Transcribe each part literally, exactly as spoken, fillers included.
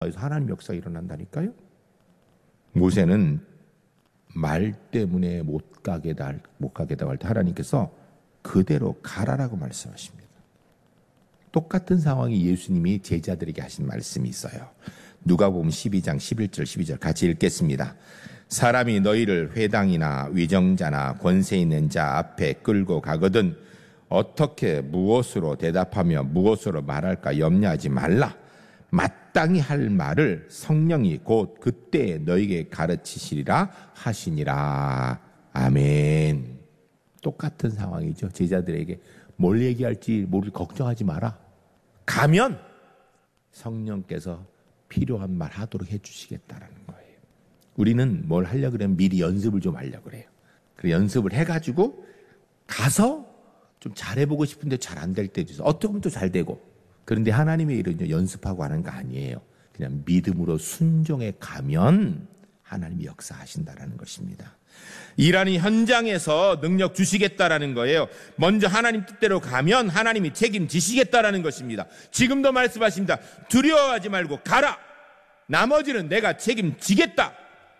그래서 하나님 역사가 일어난다니까요. 모세는 말 때문에 못 가게 다, 못 가게다고 할 때 하나님께서 그대로 가라라고 말씀하십니다. 똑같은 상황이 예수님이 제자들에게 하신 말씀이 있어요. 누가복음 십이 장 십일 절 십이 절 같이 읽겠습니다. 사람이 너희를 회당이나 위정자나 권세 있는 자 앞에 끌고 가거든 어떻게 무엇으로 대답하며 무엇으로 말할까 염려하지 말라. 마땅히 할 말을 성령이 곧 그때 너희에게 가르치시리라 하시니라. 아멘. 똑같은 상황이죠. 제자들에게 뭘 얘기할지 모를 걱정하지 마라. 가면 성령께서 필요한 말 하도록 해주시겠다라는 거예요. 우리는 뭘 하려고 그러면 미리 연습을 좀 하려고 그래요. 그래서 연습을 해가지고 가서 좀 잘해보고 싶은데 잘 안 될 때도 있어요. 어떻게 보면 또 잘 되고. 그런데 하나님의 일은 연습하고 하는 거 아니에요. 그냥 믿음으로 순종해 가면 하나님이 역사하신다라는 것입니다. 일하는 현장에서 능력 주시겠다라는 거예요. 먼저 하나님 뜻대로 가면 하나님이 책임지시겠다라는 것입니다. 지금도 말씀하십니다. 두려워하지 말고 가라. 나머지는 내가 책임지겠다.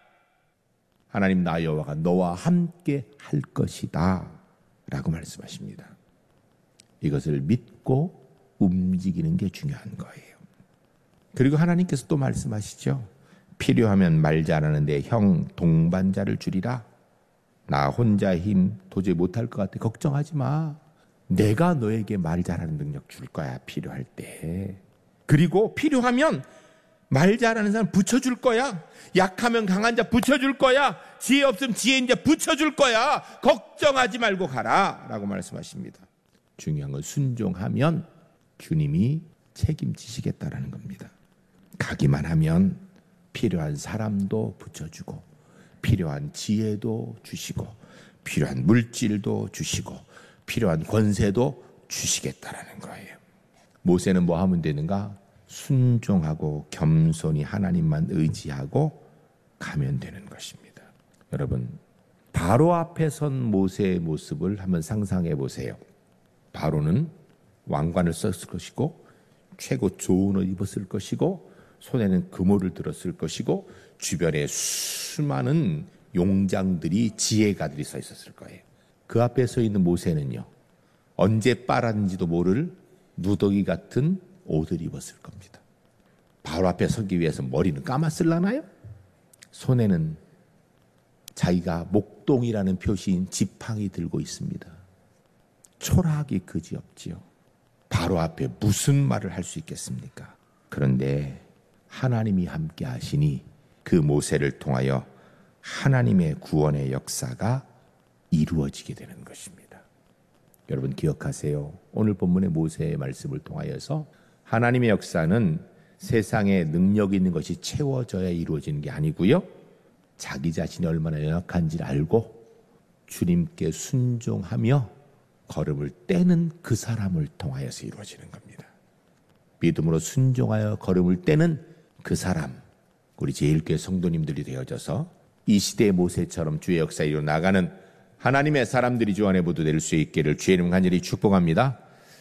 하나님 나 여호와가 너와 함께 할 것이다 라고 말씀하십니다. 이것을 믿고 움직이는 게 중요한 거예요. 그리고 하나님께서 또 말씀하시죠. 필요하면 말 잘하는데 형 동반자를 주리라. 나 혼자 힘 도저히 못할 것 같아. 걱정하지 마. 내가 너에게 말 잘하는 능력 줄 거야. 필요할 때. 그리고 필요하면 말 잘하는 사람 붙여줄 거야. 약하면 강한 자 붙여줄 거야. 지혜 없으면 지혜인 자 붙여줄 거야. 걱정하지 말고 가라 라고 말씀하십니다. 중요한 건 순종하면 주님이 책임지시겠다라는 겁니다. 가기만 하면 필요한 사람도 붙여주고 필요한 지혜도 주시고 필요한 물질도 주시고 필요한 권세도 주시겠다라는 거예요. 모세는 뭐 하면 되는가? 순종하고 겸손히 하나님만 의지하고 가면 되는 것입니다. 여러분, 바로 앞에 선 모세의 모습을 한번 상상해 보세요. 바로는 왕관을 썼을 것이고 최고 좋은 옷을 입었을 것이고 손에는 금호를 들었을 것이고 주변에 수많은 용장들이 지혜가들이 서 있었을 거예요. 그 앞에 서 있는 모세는요, 언제 빨았는지도 모를 누더기 같은 옷을 입었을 겁니다. 바로 앞에 서기 위해서 머리는 감았을라나요? 손에는 자기가 목동이라는 표시인 지팡이 들고 있습니다. 초라하기 그지없지요. 바로 앞에 무슨 말을 할 수 있겠습니까? 그런데 하나님이 함께 하시니 그 모세를 통하여 하나님의 구원의 역사가 이루어지게 되는 것입니다. 여러분 기억하세요. 오늘 본문의 모세의 말씀을 통하여서 하나님의 역사는 세상에 능력 있는 것이 채워져야 이루어지는 게 아니고요. 자기 자신이 얼마나 연약한지를 알고 주님께 순종하며 걸음을 떼는 그 사람을 통하여서 이루어지는 겁니다. 믿음으로 순종하여 걸음을 떼는 그 사람, 우리 제일교회 성도님들이 되어져서 이 시대의 모세처럼 주의 역사에 이루어나가는 하나님의 사람들이 주 안에 모두 될 수 있기를 주의 이름 간절히 축복합니다.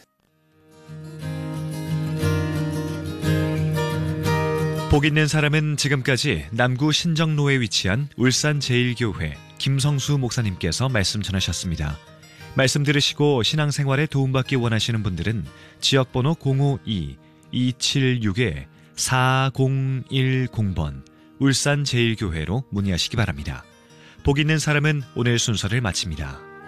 복 있는 사람은 지금까지 남구 신정로에 위치한 울산제일교회 김성수 목사님께서 말씀 전하셨습니다. 말씀 들으시고 신앙생활에 도움받기 원하시는 분들은 지역번호 공오이 이칠육 사공일공 번 울산제일교회로 문의하시기 바랍니다. 복 있는 사람은 오늘 순서를 마칩니다.